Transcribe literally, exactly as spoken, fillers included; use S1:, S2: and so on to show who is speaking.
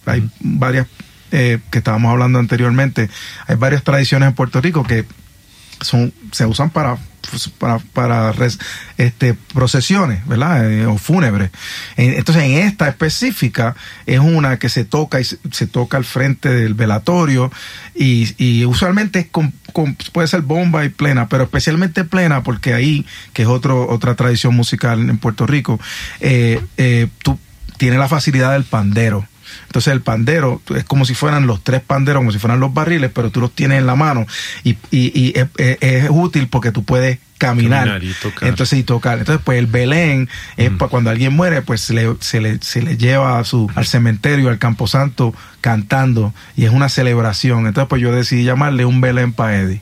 S1: hay uh-huh. varias, eh, que estábamos hablando anteriormente, hay varias tradiciones en Puerto Rico que son se usan para para, para res, este, procesiones, ¿verdad? Eh, o fúnebres. Entonces, en esta específica es una que se toca y se, se toca al frente del velatorio y, y usualmente es con, con, puede ser bomba y plena, pero especialmente plena porque ahí, que es otro, otra tradición musical en Puerto Rico, eh, eh, tú tienes la facilidad del pandero. Entonces el pandero es como si fueran los tres panderos, como si fueran los barriles, pero tú los tienes en la mano y, y, y es, es, es útil porque tú puedes caminar, caminar y tocar. Entonces y tocar. Entonces pues el Belén es mm. para cuando alguien muere, pues se le, se le, se le lleva a su, al cementerio, al camposanto cantando y es una celebración. Entonces pues yo decidí llamarle un Belén para Eddie.